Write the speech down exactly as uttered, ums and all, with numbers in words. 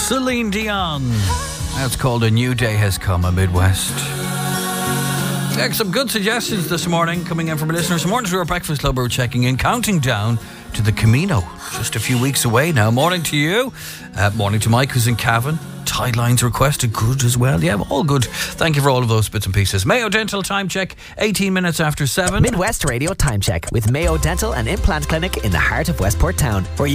Celine Dion. That's called A New Day Has Come, a Midwest. Yeah, some good suggestions this morning coming in from listeners. Morning to our Breakfast Club, we're checking in, counting down to the Camino. Just a few weeks away now. Morning to you. Uh, morning to Mike, who's in Cavan. Tide lines requested, good as well. Yeah, all good. Thank you for all of those bits and pieces. Mayo Dental Time Check, eighteen minutes after seven. Midwest Radio Time Check with Mayo Dental and Implant Clinic in the heart of Westport Town, where you